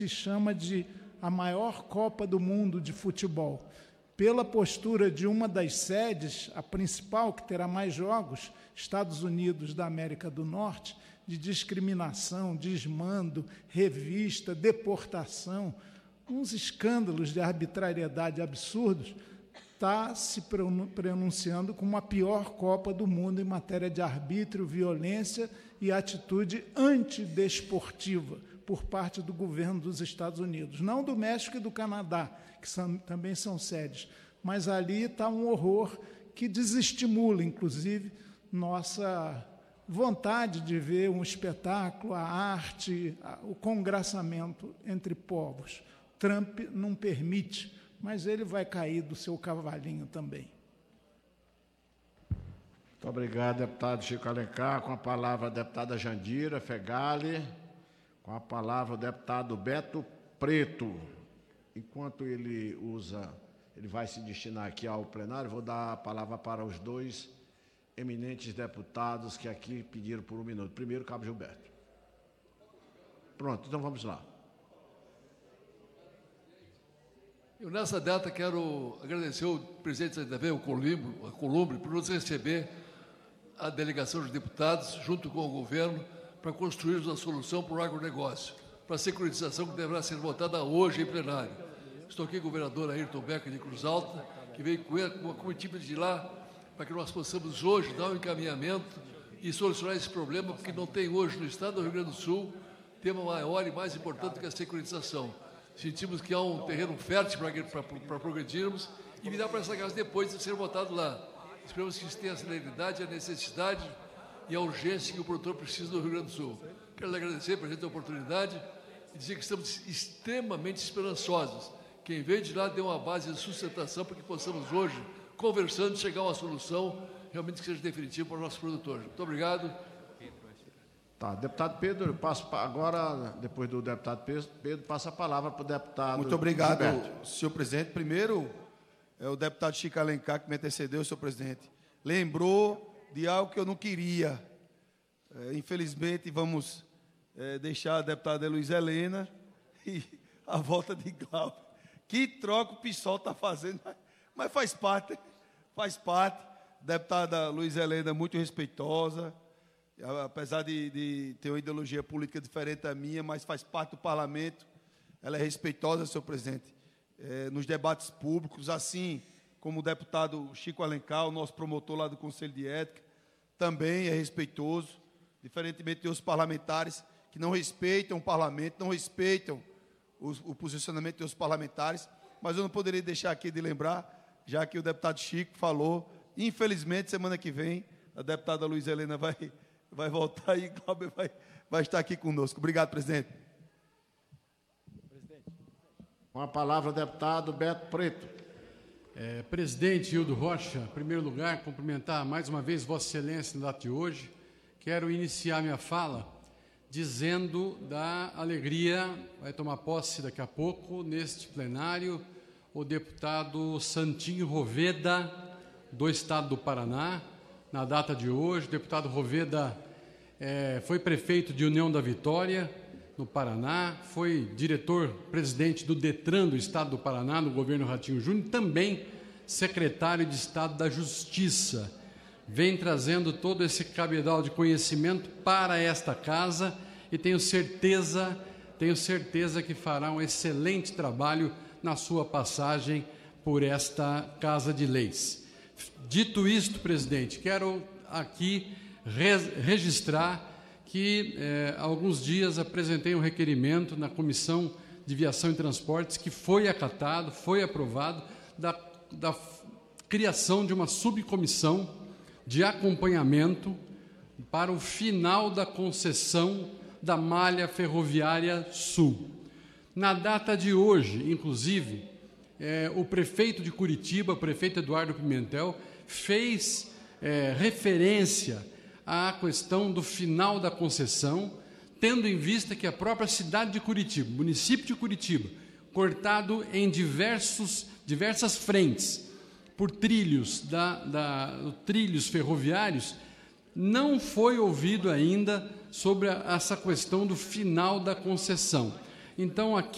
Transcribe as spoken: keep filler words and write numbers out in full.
se chama de a maior Copa do Mundo de futebol, pela postura de uma das sedes, a principal, que terá mais jogos, Estados Unidos da América do Norte, de discriminação, desmando, revista, deportação, uns escândalos de arbitrariedade absurdos, está se pronunciando como a pior Copa do Mundo em matéria de arbítrio, violência e atitude antidesportiva por parte do governo dos Estados Unidos, não do México e do Canadá, que são, também são sedes, mas ali está um horror que desestimula, inclusive, nossa vontade de ver um espetáculo, a arte, o congraçamento entre povos. Trump não permite, mas ele vai cair do seu cavalinho também. Muito obrigado, deputado Chico Alencar. Com a palavra a deputada Jandira Fegali. Com a palavra o deputado Beto Preto. Enquanto ele usa, ele vai se destinar aqui ao plenário, vou dar a palavra para os dois eminentes deputados que aqui pediram por um minuto. Primeiro, Cabo Gilberto. Pronto, então vamos lá. Eu, nessa data, quero agradecer ao presidente da T V, o Columbre, a Columbre, por nos receber a delegação de deputados, junto com o governo, para construirmos a solução para o agronegócio, para a securitização que deverá ser votada hoje em plenário. Estou aqui com o governador Ayrton Becker de Cruz Alta, que veio com a comitiva de lá, para que nós possamos hoje dar um encaminhamento e solucionar esse problema, porque não tem hoje no estado do Rio Grande do Sul tema maior e mais importante que a securitização. Sentimos que há um terreno fértil para, para, para progredirmos e virar para essa casa depois de ser votado lá. Esperamos que isso tenha a celeridade, a necessidade e a urgência que o produtor precisa do Rio Grande do Sul. Quero lhe agradecer, presidente, a oportunidade e dizer que estamos extremamente esperançosos. Quem veio de lá deu uma base de sustentação para que possamos hoje, conversando, chegar a uma solução realmente que seja definitiva para o nosso produtor. Muito obrigado. Tá, deputado Pedro, eu passo agora, depois do deputado Pedro, Pedro passa a palavra para o deputado Muito obrigado, Gilberto. senhor presidente. Primeiro, é o deputado Chico Alencar, que me antecedeu, senhor presidente, lembrou de algo que eu não queria. É, infelizmente, vamos é, deixar a deputada Luiz Helena e a volta de Glauber. Que troca o PSOL está fazendo, mas, mas faz parte, faz parte. Deputada Luiz Helena, muito respeitosa, apesar de, de ter uma ideologia política diferente da minha, mas faz parte do parlamento. Ela é respeitosa, senhor presidente, é, nos debates públicos, assim como o deputado Chico Alencar, o nosso promotor lá do Conselho de Ética, também é respeitoso, diferentemente de outros parlamentares que não respeitam o parlamento, não respeitam o, o posicionamento dos parlamentares, mas eu não poderia deixar aqui de lembrar, já que o deputado Chico falou, infelizmente, semana que vem, a deputada Luiz Helena vai... vai voltar e Glauber vai, vai estar aqui conosco. Obrigado, presidente. Com a palavra, o deputado Beto Preto. É, presidente Hildo Rocha, em primeiro lugar, cumprimentar mais uma vez Vossa Excelência na data de hoje. Quero iniciar minha fala dizendo da alegria, vai tomar posse daqui a pouco, neste plenário, o deputado Santinho Roveda, do Estado do Paraná. Na data de hoje, o deputado Roveda é, foi prefeito de União da Vitória, no Paraná, foi diretor-presidente do DETRAN do Estado do Paraná, no governo Ratinho Júnior, também secretário de Estado da Justiça. Vem trazendo todo esse cabedal de conhecimento para esta casa e tenho certeza, tenho certeza que fará um excelente trabalho na sua passagem por esta Casa de Leis. Dito isto, presidente, quero aqui re registrar que eh, há alguns dias apresentei um requerimento na Comissão de Viação e Transportes que foi acatado, foi aprovado, da, da criação de uma subcomissão de acompanhamento para o final da concessão da malha ferroviária sul. Na data de hoje, inclusive, eh, o prefeito de Curitiba, o prefeito Eduardo Pimentel, fez é, referência à questão do final da concessão, tendo em vista que a própria cidade de Curitiba, município de Curitiba, cortado em diversos, diversas frentes por trilhos, da, da, trilhos ferroviários, não foi ouvido ainda sobre a, essa questão do final da concessão. Então, aqui